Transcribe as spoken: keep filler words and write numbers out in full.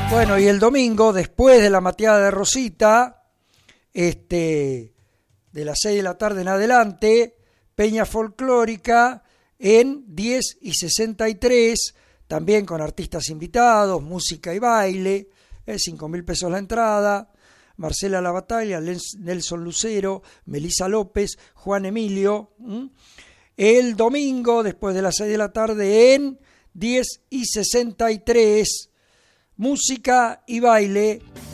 Bueno, y el domingo, después de la mateada de Rosita, este, de las seis de la tarde en adelante, Peña Folclórica en diez y sesenta y tres, también con artistas invitados, música y baile, eh, cinco mil pesos la entrada, Marcela Labatalla, Nelson Lucero, Melisa López, Juan Emilio. ¿m? El domingo, después de las seis de la tarde, en diez y sesenta y tres, música y baile